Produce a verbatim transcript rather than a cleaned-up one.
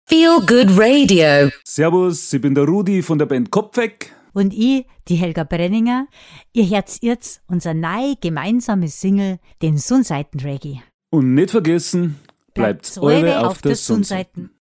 Feel Good Radio. Servus, ich bin der Rudi von der Band Kopf weg. Und ich, die Helga Brenninger. Ihr hört jetzt unser neu gemeinsames Single, den Sonnseiten-Reggae. Und nicht vergessen, bleibt eure auf, auf der Sonnseiten.